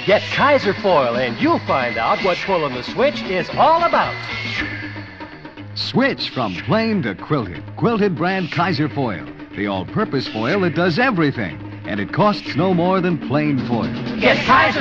Get Kaiser Foil and you'll find out what pulling the switch is all about. Switch from plain to quilted. Quilted brand Kaiser Foil. The all-purpose foil that does everything. And it costs no more than plain foil. Get Kaiser